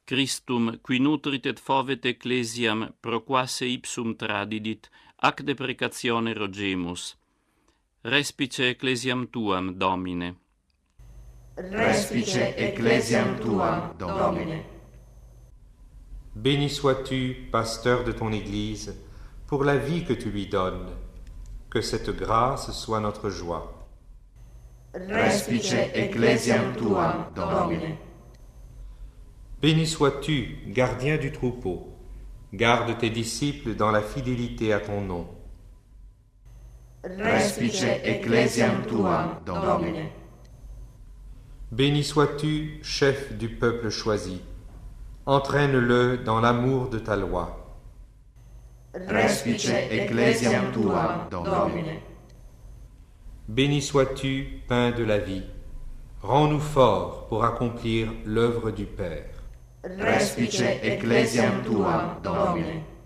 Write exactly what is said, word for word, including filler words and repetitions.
Christum, qui nutrit et fovet ecclesiam, pro quasse ipsum tradidit, ac deprecatione rogemus. Respice ecclesiam tuam, Domine. Respice ecclesiam tuam, Domine. Béni sois-tu, pasteur de ton Église, pour la vie que tu lui donnes. Que cette grâce soit notre joie. Respice ecclesiam tuam, Domine. Béni sois-tu, gardien du troupeau. Garde tes disciples dans la fidélité à ton nom. Respice ecclesiam tuam, Domine. Béni sois-tu, chef du peuple choisi. Entraîne-le dans l'amour de ta loi. Respice ecclesiam tuam, Domine. Béni sois-tu, pain de la vie. Rends-nous forts pour accomplir l'œuvre du Père. Respice ecclesiam tuam, Domine.